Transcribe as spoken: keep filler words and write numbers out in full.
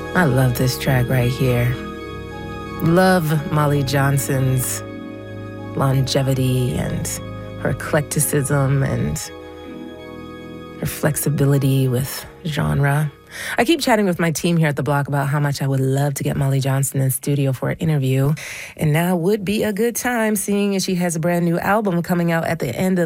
I love this track right here. Love Molly Johnson's longevity and her eclecticism and her flexibility with genre. I keep chatting with my team here at The Block about how much I would love to get Molly Johnson in studio for an interview. And now would be a good time, seeing as she has a brand new album coming out at the end of